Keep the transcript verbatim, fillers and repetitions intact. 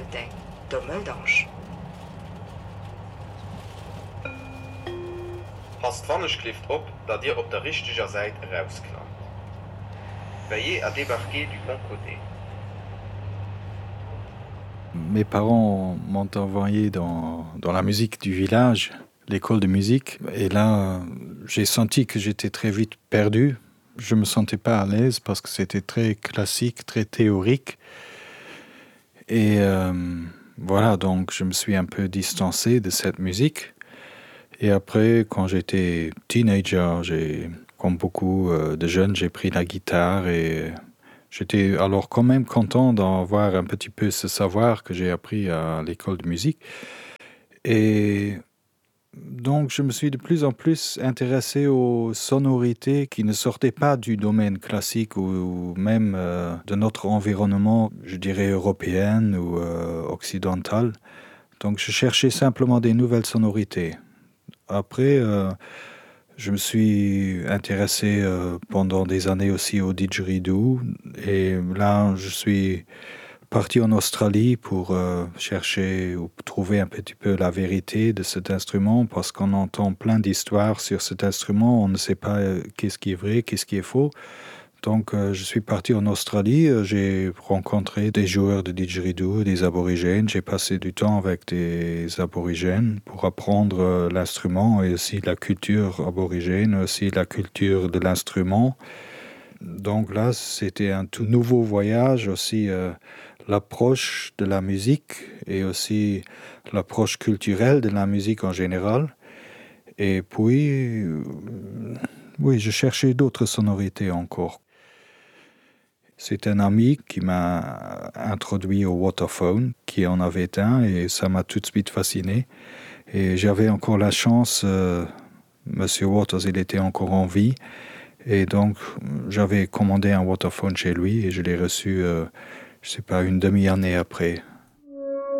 zometeen door Meudans. Hast wannnech klift op, dat Dir op der richtiger Seite rausklammt. Veuillez à débarquer du bon côté. Mes parents m'ont envoyé dans, dans la musique du village, l'école de musique. Et là, j'ai senti que j'étais très vite perdu. Je ne me sentais pas à l'aise parce que c'était très classique, très théorique. Et euh, voilà, donc je me suis un peu distancé de cette musique. Et après, quand j'étais teenager, j'ai, comme beaucoup de jeunes, j'ai pris la guitare et j'étais alors quand même content d'avoir un petit peu ce savoir que j'ai appris à l'école de musique. Et donc, je me suis de plus en plus intéressé aux sonorités qui ne sortaient pas du domaine classique ou même euh, de notre environnement, je dirais européen ou euh, occidental. Donc, je cherchais simplement des nouvelles sonorités. Après, euh, je me suis intéressé euh, pendant des années aussi au didgeridoo. Et là, je suis parti en Australie pour euh, chercher ou trouver un petit peu la vérité de cet instrument parce qu'on entend plein d'histoires sur cet instrument. On ne sait pas euh, qu'est-ce qui est vrai, qu'est-ce qui est faux. Donc, euh, je suis parti en Australie, euh, j'ai rencontré des joueurs de didgeridoo, des aborigènes. J'ai passé du temps avec des aborigènes pour apprendre euh, l'instrument et aussi la culture aborigène, aussi la culture de l'instrument. Donc là, c'était un tout nouveau voyage, aussi euh, l'approche de la musique et aussi l'approche culturelle de la musique en général. Et puis, euh, oui, je cherchais d'autres sonorités encore. C'est un ami qui m'a introduit au Waterphone, qui en avait un, et ça m'a tout de suite fasciné. Et j'avais encore la chance, euh, Monsieur Waters, il était encore en vie, et donc j'avais commandé un Waterphone chez lui, et je l'ai reçu, euh, je sais pas, une demi-année après.